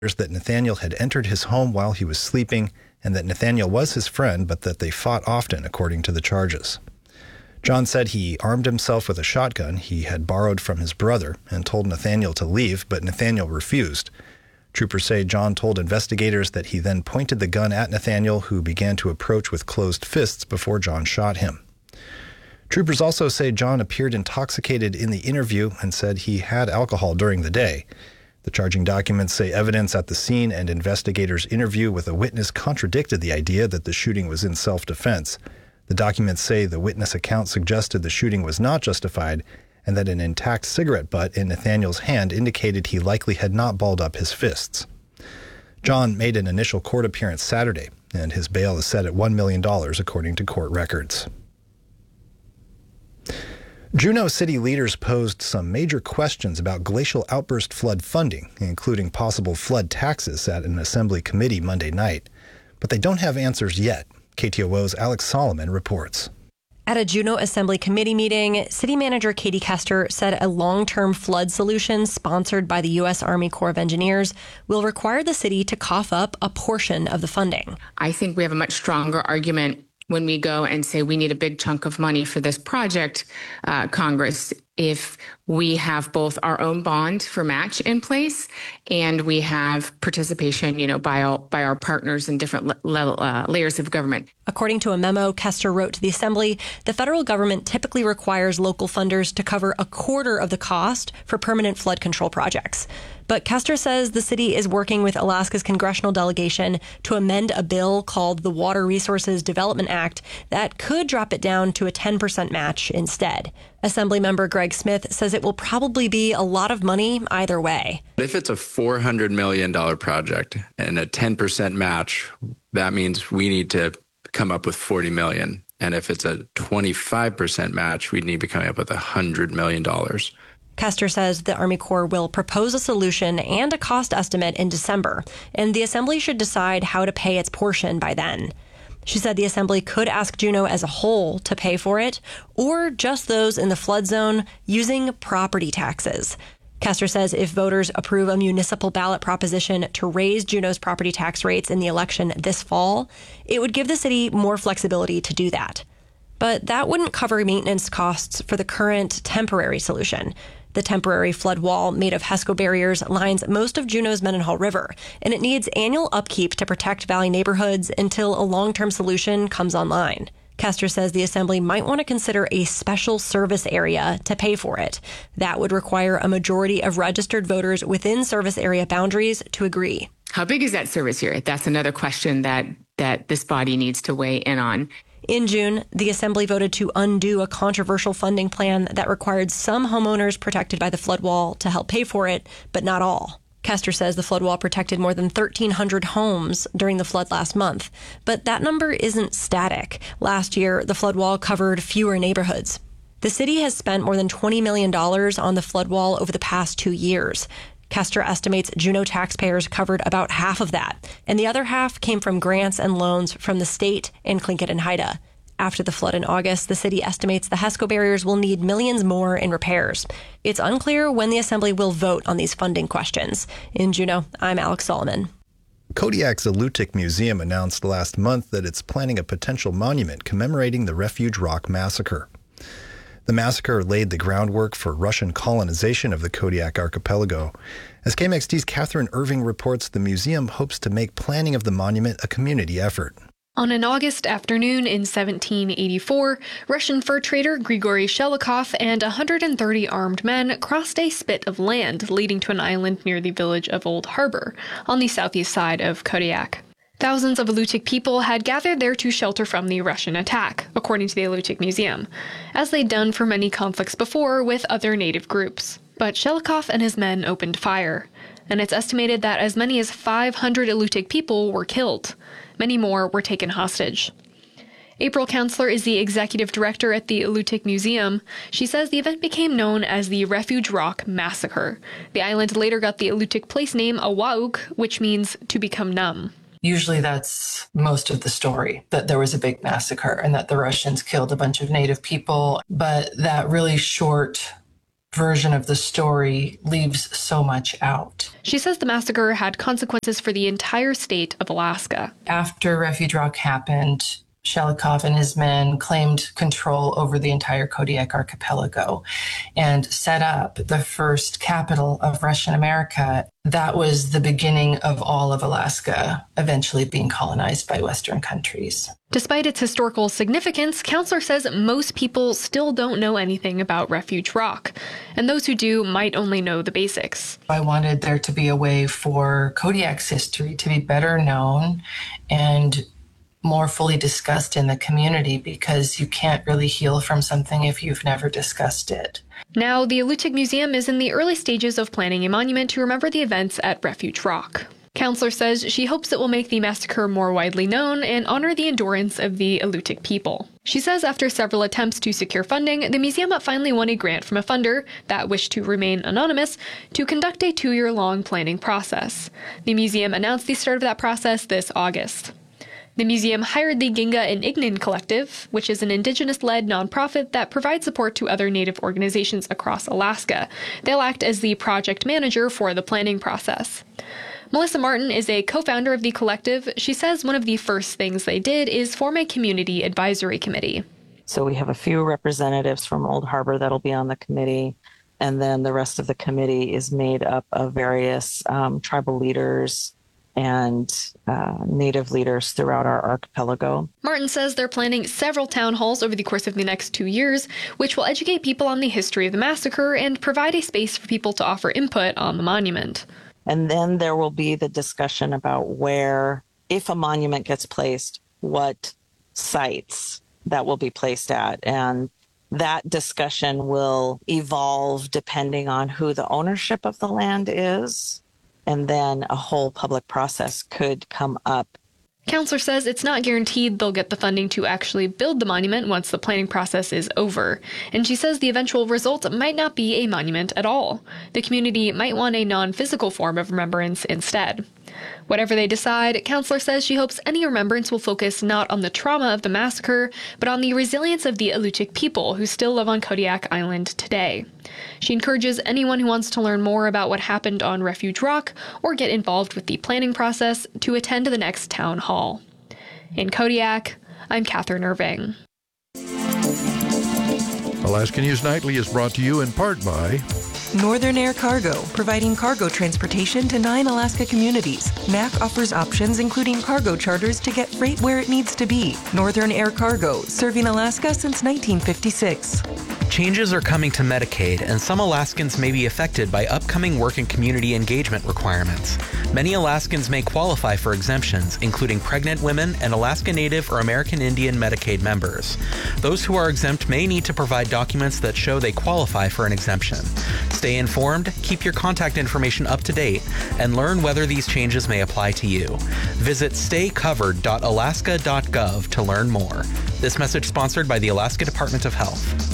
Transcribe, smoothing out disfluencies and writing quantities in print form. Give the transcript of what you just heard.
that Nathaniel had entered his home while he was sleeping and that Nathaniel was his friend, but that they fought often, according to the charges. John said he armed himself with a shotgun he had borrowed from his brother and told Nathaniel to leave, but Nathaniel refused. Troopers say John told investigators that he then pointed the gun at Nathaniel, who began to approach with closed fists before John shot him. Troopers also say John appeared intoxicated in the interview and said he had alcohol during the day. The charging documents say evidence at the scene and investigators' interview with a witness contradicted the idea that the shooting was in self-defense. The documents say the witness account suggested the shooting was not justified and that an intact cigarette butt in Nathaniel's hand indicated he likely had not balled up his fists. John made an initial court appearance Saturday, and his bail is set at $1 million, according to court records. Juneau City leaders posed some major questions about glacial outburst flood funding, including possible flood taxes, at an assembly committee Monday night. But they don't have answers yet. KTOO's Alex Solomon reports. At a Juneau Assembly Committee meeting, City Manager Katie Kester said a long-term flood solution sponsored by the U.S. Army Corps of Engineers will require the city to cough up a portion of the funding. I think we have a much stronger argument when we go and say we need a big chunk of money for this project, Congress, if we have both our own bond for match in place and we have participation, by our partners in different layers of government. According to a memo Kester wrote to the Assembly, the federal government typically requires local funders to cover a quarter of the cost for permanent flood control projects. But Kester says the city is working with Alaska's congressional delegation to amend a bill called the Water Resources Development Act that could drop it down to a 10% match instead. Assemblymember Greg Smith says it will probably be a lot of money either way. If it's a $400 million project and a 10% match, that means we need to come up with $40 million. And if it's a 25% match, we'd need to come up with $100 million. Kester says the Army Corps will propose a solution and a cost estimate in December, and the Assembly should decide how to pay its portion by then. She said the Assembly could ask Juneau as a whole to pay for it, or just those in the flood zone using property taxes. Kester says if voters approve a municipal ballot proposition to raise Juneau's property tax rates in the election this fall, it would give the city more flexibility to do that. But that wouldn't cover maintenance costs for the current temporary solution. The temporary flood wall made of HESCO barriers lines most of Juneau's Mendenhall River, and it needs annual upkeep to protect valley neighborhoods until a long-term solution comes online. Kester says the Assembly might want to consider a special service area to pay for it. That would require a majority of registered voters within service area boundaries to agree. How big is that service area? That's another question that this body needs to weigh in on. In June, the Assembly voted to undo a controversial funding plan that required some homeowners protected by the flood wall to help pay for it, but not all. Kester says the flood wall protected more than 1,300 homes during the flood last month, but that number isn't static. Last year, the flood wall covered fewer neighborhoods. The city has spent more than $20 million on the flood wall over the past 2 years. Kester estimates Juneau taxpayers covered about half of that, and the other half came from grants and loans from the state and Tlingit and Haida. After the flood in August, the city estimates the HESCO barriers will need millions more in repairs. It's unclear when the Assembly will vote on these funding questions. In Juneau, I'm Alex Solomon. Kodiak's Alutiiq Museum announced last month that it's planning a potential monument commemorating the Refuge Rock Massacre. The massacre laid the groundwork for Russian colonization of the Kodiak archipelago. As KMXT's Catherine Irving reports, the museum hopes to make planning of the monument a community effort. On an August afternoon in 1784, Russian fur trader Grigory Shelikov and 130 armed men crossed a spit of land leading to an island near the village of Old Harbor, on the southeast side of Kodiak. Thousands of Alutiiq people had gathered there to shelter from the Russian attack, according to the Alutiiq Museum, as they'd done for many conflicts before with other native groups. But Shelikov and his men opened fire, and it's estimated that as many as 500 Alutiiq people were killed. Many more were taken hostage. April Counselor is the executive director at the Alutiiq Museum. She says the event became known as the Refuge Rock Massacre. The island later got the Alutiiq place name Awauk, which means to become numb. Usually that's most of the story, that there was a big massacre and that the Russians killed a bunch of native people. But that really short version of the story leaves so much out. She says the massacre had consequences for the entire state of Alaska. After Refuge Rock happened, Shelikoff and his men claimed control over the entire Kodiak archipelago and set up the first capital of Russian America. That was the beginning of all of Alaska eventually being colonized by Western countries. Despite its historical significance, Counselor says most people still don't know anything about Refuge Rock, and those who do might only know the basics. I wanted there to be a way for Kodiak's history to be better known and more fully discussed in the community, because you can't really heal from something if you've never discussed it. Now, the Alutiiq Museum is in the early stages of planning a monument to remember the events at Refuge Rock. Counselor says she hopes it will make the massacre more widely known and honor the endurance of the Alutiiq people. She says after several attempts to secure funding, the museum finally won a grant from a funder that wished to remain anonymous to conduct a 2-year-long planning process. The museum announced the start of that process this August. The museum hired the Ginga and Ignin Collective, which is an indigenous-led nonprofit that provides support to other Native organizations across Alaska. They'll act as the project manager for the planning process. Melissa Martin is a co-founder of the collective. She says one of the first things they did is form a community advisory committee. So we have a few representatives from Old Harbor that'll be on the committee, and then the rest of the committee is made up of various tribal leaders and Native leaders throughout our archipelago. Martin says they're planning several town halls over the course of the next 2 years, which will educate people on the history of the massacre and provide a space for people to offer input on the monument. And then there will be the discussion about where, if a monument gets placed, what sites that will be placed at. And that discussion will evolve depending on who the ownership of the land is. And then a whole public process could come up. Counselor says it's not guaranteed they'll get the funding to actually build the monument once the planning process is over. And she says the eventual result might not be a monument at all. The community might want a non-physical form of remembrance instead. Whatever they decide, Counselor says she hopes any remembrance will focus not on the trauma of the massacre, but on the resilience of the Alutiiq people who still live on Kodiak Island today. She encourages anyone who wants to learn more about what happened on Refuge Rock or get involved with the planning process to attend the next town hall. In Kodiak, I'm Catherine Irving. Alaska News Nightly is brought to you in part by Northern Air Cargo, providing cargo transportation to 9 Alaska communities. NAC offers options including cargo charters to get freight where it needs to be. Northern Air Cargo, serving Alaska since 1956. Changes are coming to Medicaid, and some Alaskans may be affected by upcoming work and community engagement requirements. Many Alaskans may qualify for exemptions, including pregnant women and Alaska Native or American Indian Medicaid members. Those who are exempt may need to provide documents that show they qualify for an exemption. Stay informed, keep your contact information up to date, and learn whether these changes may apply to you. Visit staycovered.alaska.gov to learn more. This message sponsored by the Alaska Department of Health.